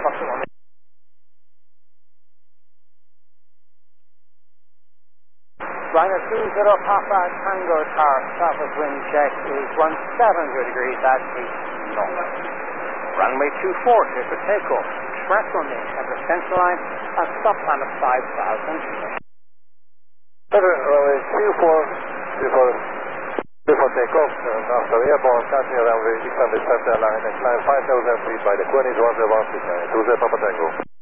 possible. Ryder 20 Papa Tango Tower, starboard wind check is 170 degrees at 8 knots. Runway 24 is the takeoff. Express remain at the central line and stop time at 5,000. Runway 24 before takeoff. After airborne, catching around the 600 center line and climb 5,000 feet by the Queen's Water 169. 20 Papa Tango.